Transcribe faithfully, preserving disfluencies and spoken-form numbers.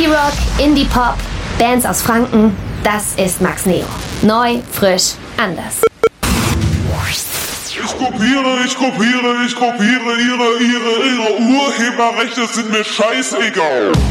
Indie-Rock, Indie-Pop, Bands aus Franken, das ist Max Neo. Neu, frisch, anders. Ich kopiere, ich kopiere, ich kopiere, ihre, ihre, ihre Urheberrechte sind mir scheißegal.